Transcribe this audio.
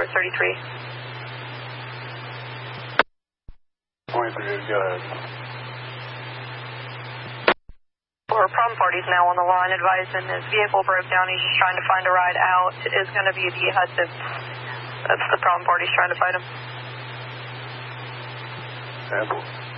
33. Point 3, go ahead. Or problem party's now on the line, advising his vehicle broke down. He's just trying to find a ride out. It is going to be the Hudson. That's the problem party's trying to fight him. Sample.